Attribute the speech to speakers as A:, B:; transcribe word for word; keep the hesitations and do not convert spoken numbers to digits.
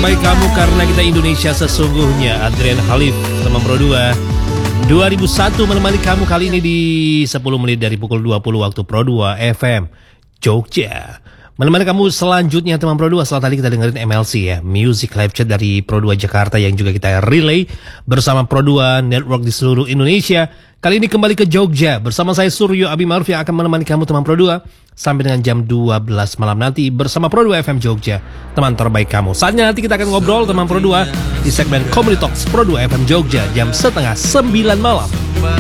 A: terbaik kamu karena kita Indonesia sesungguhnya. Adrian Khalif, teman Pro dua dua ribu satu menemani kamu kali ini di sepuluh menit dari pukul dua puluh waktu Pro dua F M Jogja. Menemani kamu selanjutnya teman Pro dua. Setelah tadi kita dengerin M L C ya, Music Live Chat dari Pro dua Jakarta yang juga kita relay bersama Pro dua Network di seluruh Indonesia. Kali ini kembali ke Jogja bersama saya Suryo Abi Maruf yang akan menemani kamu teman Pro dua sampai dengan jam dua belas malam nanti bersama Pro dua F M Jogja, teman terbaik kamu. Saatnya nanti kita akan ngobrol teman Pro dua di segmen Comedy Talks Pro dua F M Jogja jam setengah sembilan malam.